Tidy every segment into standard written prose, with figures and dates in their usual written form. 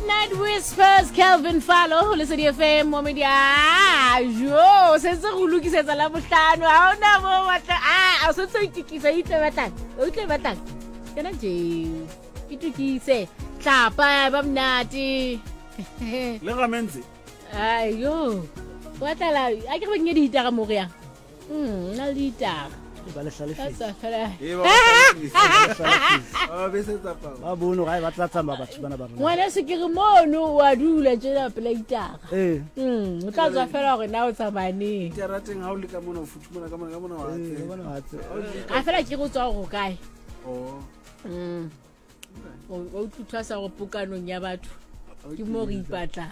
Midnight Whispers, Kelvin Fallo, listen to FM, Momedia. Jo, sense go lokisetsa la bohlano. Ha ona mo batla. A so ikisa itle batlang. O itle batlang. Kana je. Itukise. Tlapa ba mnati. Le gamenze. Ayo. Watala, a ke benge di hitara mo rea. Na di hitara. Ba le hlalefe. Sa fela. Bese tsa pa. Ba bono ga ba tla tsama batho bana ba rona. Ngwana se ke re mono wa dula tjena pela hitara. O tla tswa fela gore na o tsamane. Terateng ha o le ka mona o futhumana ka mona wa tse. Bona wa tse. A fela ke go tswa go kae. O tutwa sa go pukanong ya batho. Ke mo re ipatla.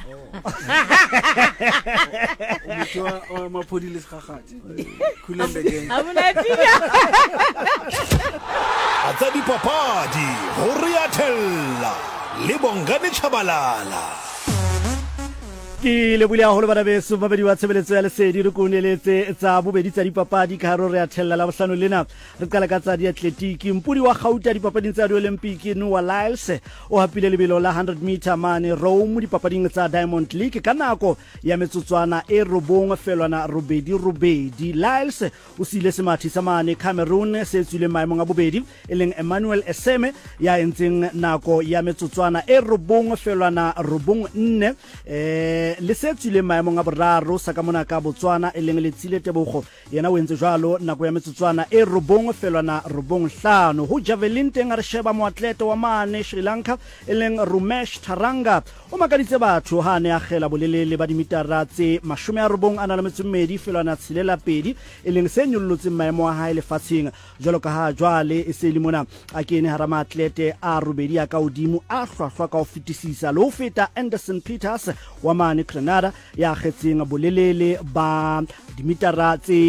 O mapodi le segagati. Khulende gang. A monatia. Atsa dipapadi ho riathella le Bongani Chabalala. Ke le bulia holo bana beso ba bedi wa tshebeletso ya lesedi re koneletse tsa bobedi tsa dipapadi ka haro re a thella la bohlano lena re qala ka tsa diatletiki mpudi wa gauta dipapading tsa di-Olympic Noah Lyles o hapile lebelo la 100 meter mane Rome dipapading tsa Diamond League ka nako ya metsotswana e robong felwana robedi Lyles o sile semathi sa mane Cameroon se tswile maemong a bobedi e leng Emmanuel Eseme ya entseng nako ya metsotswana e robong felwana robong 4 le setsile maemong a boraro sa ka mona ka Botswana e leng Letsile Tebogo yena o entse jwalo nako ya metsotswana e robong felwana robong 5 ho javelin teng a re sheba moatlete wa mane Sri Lanka e leng Rumesh Tharanga o makaditse batho ha ne a gela bolelele ba dimitara tse 92 felwana tshelela pedi e leng se nyollotse maemo a hae lefatsheng jwalo ka ha jwale e se le mona a kene hara maatlete a robedi a ka odimo a hlwahlwa ka ho fetisisa le ho feta Anderson Peters wa mane Grenada ya khetseng bolelele ba dimitara tse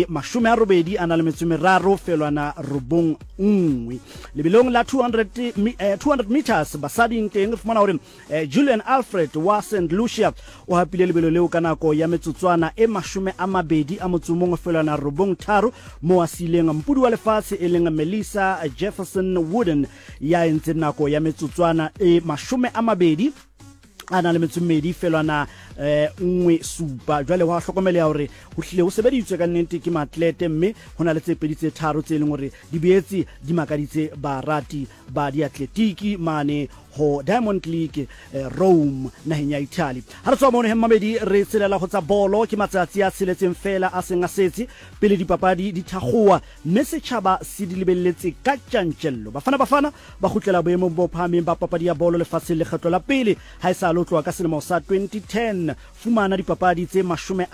80 felwana robong 1 lebelong la 200 meters basadi teng fumana hore Julian Alfred wa St Lucia o hapile lebelo leo ka nako ya metsotswana e 20 felwana robong 3 mo asileng mpudi wa lefatshe e leng Melissa Jefferson Wooden ya entse nako ya metsotswana e 20 ana le metsumedi felwana nngwe supa jwale wa hlokomela hore ho hlile ho sebeditswe ka nnete ke maatlete mme hona le tse pedi tse tharo tse leng hore di beetse di makaditse barati ba diatletiki mane ho Diamond League Rome naheng ya Italy ha re tswa mone hemmamedi re tselela go tsa bolo ke matsatsi a tseletseng fela a senga setsi pele dipapadi di thakgoa mme setjhaba se di lebelletse ka tjantjello bafana ba gutlela boemo bo phahameng ba papadi ya bolo lefatsheng le kgetlo la pele ha isa lotlwa ka selemo sa 2010 fumana dipapadi tse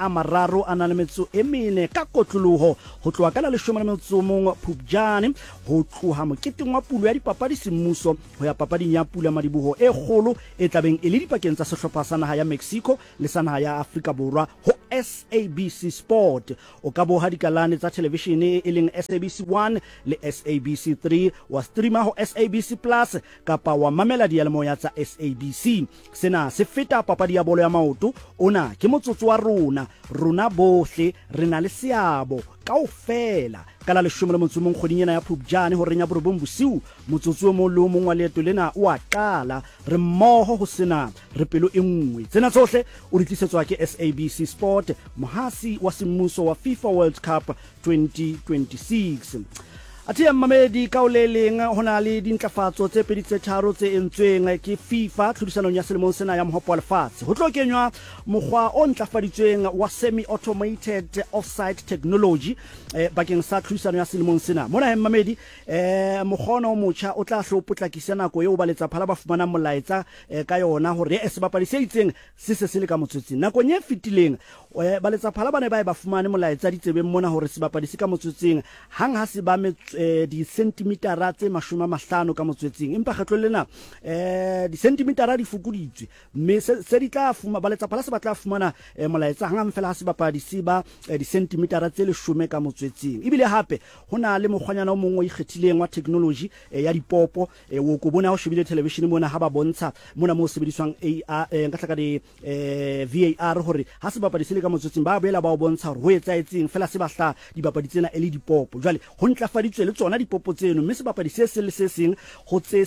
34 ka kotloloho ho tloha ka la 11 Phupjane ho tloha moketeng wa pulo ya dipapadi semmuso ho ya papading ya pula madiboho e kgolo e tlabeng e le dipakeng tsa sehlopha sa naha ya Mexico le sa naha ya Afrika Borwa ho SABC Sport o ka boha dikalane tsa televishene e leng SABC 1 le SABC 3 wa streama ho SABC Plus kapa wa mamela dialemoya tsa SABC sena se feta papadi ya bolo ya maoto ona ke motsotso wa rona bohle re na le seabo kaofela ka la 11 kgodinyana ya Phupjane ho renya borobong bosiu motsotso o mong le o mong wa leeto lena o a qala re mmoho ho sena re pelo e nngwe tsena tsohle o di tlisetswa ke SABC Sport mohasi wa semmuso wa FIFA World Cup 2026 Atia mamedi kaoleleng hona le dintlafatso tse pedi tse tharo tse entsweng ke FIFA tlhodisanong ya selemong sena ya mohopo wa lefatshe ho tlo kenywa mokgwa o ntlafaditsweng wa semi automated offside technology bakeng sa tlhodisano ya selemong sena mona hemmamedi mokgono o motjha o tla hlopotlakisa nako eo ba letsa phala ba fumana molaetsa ka yona hore se bapadi se itseng se le ka motsotsi nako nye fitileng ba letsa phala bane ba fumane molaetsa ditsebeng mona hore se bapadi se ka motsotsing hang ha se ba di centimetera tse 50 ka motswetsing empa kgetlo lena di centimetera di fokuditswe mme se di tla fuma ba letsa phala se batla fumana molaetsa hang fela ha se bapadi se ba di centimetera tse 10 ka motswetsing ebile hape hona le mokgwanyana o mongwe o ikgethileng wa technology ya dipopo wo ko bona ho shebile television mona ha ba bontsha mona mo sebediswang AR nka tlaka di VAR hore ha se bapadi se le ka motswetsing ba boela ba o bontsha hore ho etsaetseng fela se batla di bapadi tsena e le dipopo jwale ho ntlafaditswe feteditswe le tsona dipopo tseno mme sebapadi se se le se seng ho tse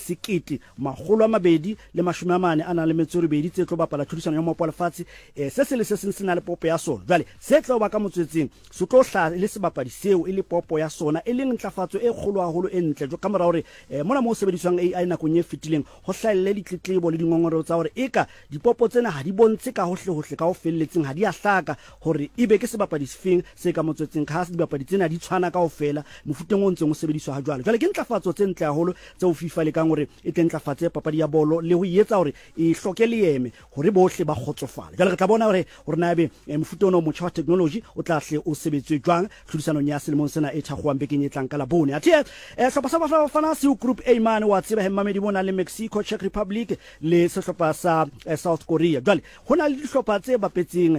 242 tse tlo bapala tlhodisano ya mopo lefatshe se se le se seng se na le popo ya sona jwale se tlo ba ka motswetseng se tlo hla le sebapadi seo e le popo ya sona e leng ntlafatso e kgolo haholo e ntle jo ka mora hore mona mo sebediswang AI nakong e fetileng ho hlaelle ditletlebo le dingongoreo tsa hore eka dipopo tsena ha di bontshe ka hohle ka ho felletseng ha di a hlaka hore ebe ke sebapadi sefeng se ka motswetseng ka dibapadi tsena di tshwana ka ofela mofuteng o ntseng o sebediswa ha jwale ke ntlafatso tse ntle haholo tse o FIFA le kang hore e ntlafatse papadi ya bolo le ho etsa hore e hloke leeme hore bohle ba kgotsofala jwale re tla bona hore na ebe mofuta ono motjha wa technology o tla hle o sebetswe jwang tlhodisanong ya selemong sena e thakgwang bekeng e tlang ka la bone athe hlopha sa Bafana se group A mane wa tseba hemmamedi bona le Mexico, Czech Republic le sehlopha sa South Korea jwale hona le dihlopha tse bapetseng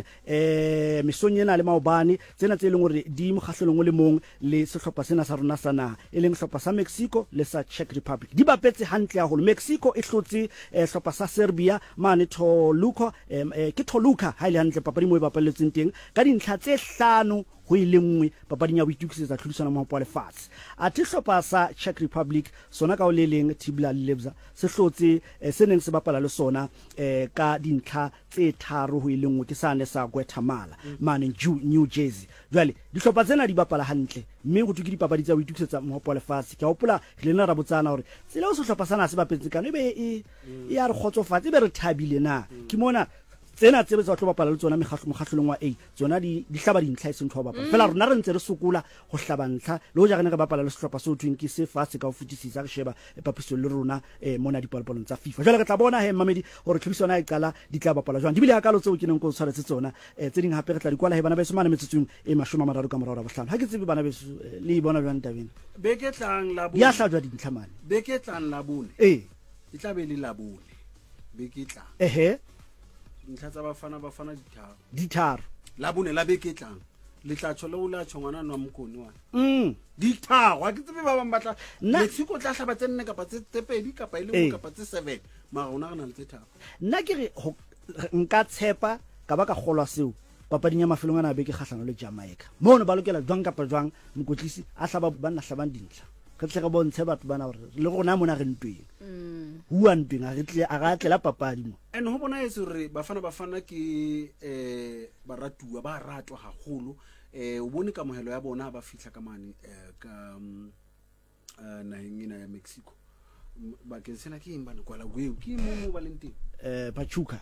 mesong ena le maobane tsena tse leng hore di mokgahlelong le mong le sehlopha sena sa rona sana e leng sehlopha sa Mexico le sa Czech Republic di bapetse hantle haholo Mexico e hlotse sehlopha sa Serbia mane Toluca ke Toluca ha ile hantle papadi mo e bapalletseng teng ka dintlha tse 5 ho ile nngwe papading ya boitukisetsa tlhodisano mmopo lefatshe a sehlopha sa Czech Republic sona ka o le leng Tibla Lebza se hlotse se neng se bapala le sona ka dintlha tse 3 ho ile nngwe ke sane sa Guatemala mane New Jersey jwale dihlopha tsena di bapala hantle mme go tuki dipapadi tsa boitukisetsa mmopo lefatshe ke hopola re lena ra botsana hore tsela o sehlopha sana se bapetse kana ebe e ya re khotsofatse be re thabile na ke mona tsena tse tsa tlo bapala le tsona mokgahlelong wa A tsona di hlaba dintlha se ntho ba bapala fela rona re ntse re sokola go hlaba ntlha le ho ja rena re bapala le sehlopha se utlweng ke se fase ka ho fetisisa re sheba papiso le rona mona dipalopalong tsa FIFA jwale re tla bona mamedi hore tlhobisana e qala di tla bapala jwang di bile akalo tseo ke neng go tshwaretse tsona tse ding hape re tla di kwala he bana ba semana metsotsong e 30 ka morao ra bohlano ha ke tsebe bana beso le bona jwang tabeng be ke tlang la bone ya hlajwa dintlha mane be ke tlang la bone e tla be le la bone be ke tlang ntlha tsa Bafana ditharo la bone la be ke tlang le tla tshola o la tshongwana nwa mokoni wa ditharo ha ke tsebe ba bang batla Mexico tla hlaba tse 4 kapa tse 2 kapa ile mo kapa tse 7 mara ona re na le tse tharo nna ke re nka tshepa ka ba ka kgolwa seo papading ya mafelong ana be ke kgahlano le Jamaica mono ba lokela jwang kapa jwang mokotlisi a hlaba banna hlabang dintlha ka tle ka bontshe batho bana hore le gona mona re ntweng bua ntweng a ga tlela papadi mo ene ho bona etse re Bafana ke baratua ba ratwa haholo o bone ka mohelo ya bona ba fihla ka mane ka naheng ena ya Mexico ba ke sena ke imba kwala gweo ke mo ba lenteng Pachuca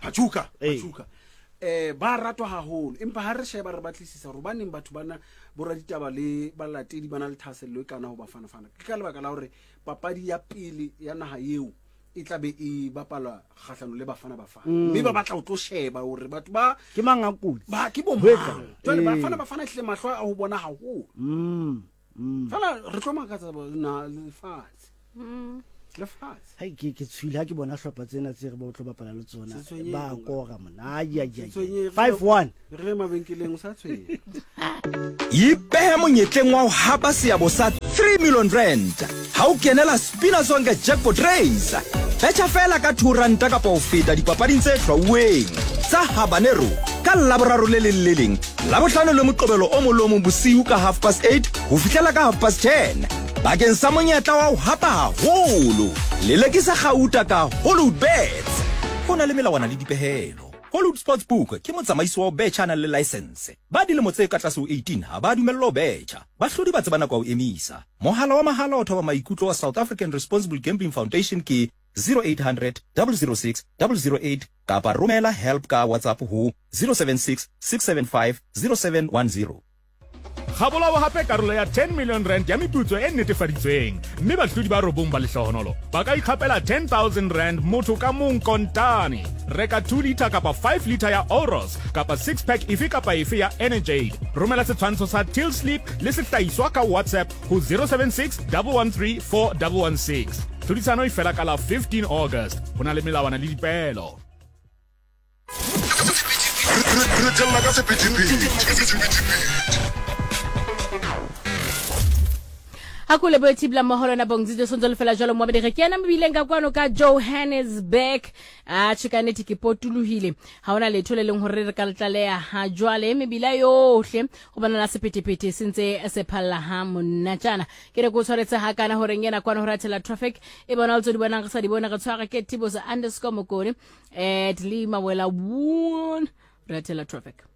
ba ratwa haholo empa ha re sheba re batlisisa hore baneng batho bana bora ditaba le balatedi bana le thasello kana ho Bafana ke ka lebaka la hore papadi ya pele ya naha eo e tla be e bapalwa kgahlano le Bafana mme ba batla ho tlo sheba hore batho ba ke mangakutsi ba ke bomang jwale Bafana hle mahlo a ho bona haholo fela re tlo makatsa na lefatshe hai ke tshwile ha ke bona hlopha tsena tse re ba tlo bapala le tsona ba kora mona 5-1 re mabenkeleng sa tshwenya ipehe monyetleng wa ho hapa seabo sa 3 million rand ha o kenela Spina Sonke jackpot race betcha fela ka 2 rand kapa ho feta dipapading tse hlwauweng tsa habanero ka laboraro le leng la bohlano le moqobelo o molomo bosiu ka 8:30 ho fihlela ka 10:30 bakeng sa monyetla wa ho hapa haholo le lekisa gauta ka Hollywood Bets ho na le melawana le dipehelo Hollywood Sportsbook ke motsamaisi wa betcha na le license ba dilemo tse ka tlase ho 18 ha ba dumellwa ho betcha ba hlodi ba tsebana kwa ho emisa mohala wa mahala o thoba maikutlo wa South African Responsible Gambling Foundation ke 0800 006 008 kapa romela help ka WhatsApp ho 076 675 0710 Gabolawa hape karolo ya 10 million rand ya meputso e netefaditsweng mme bahlodi ba robong ba lehlohonolo ba ka ikhapela 10,000 rand motho ka mong kontane reka 2 liter kapa 5 liter ya Oros kapa 6 pack ife kapa ife ya Energade romela setshwantsho sa Till Sleep le sehlahiswa ka WhatsApp ho 076 113 4116 tlhodisano e fela ka la 15 August ho na le melawana le dipehelo ha kule bo tibla moholo na bongzito sonzo le fela jalo mo be re kena mebileng ka kwano ka Johannesburg chikaneti ke potuluhile ha ona letho le leng hore re ka letlaleya ha jwale mebila yohle go bana la sepetepete sentse se phalla ha monna tjana ke re go tshwaretse ha kana hore ngena kwano hore atela traffic e bona altso di bona ga sa di bona ga tshwara ke tibosa_mokone @limawela1 ratela traffic.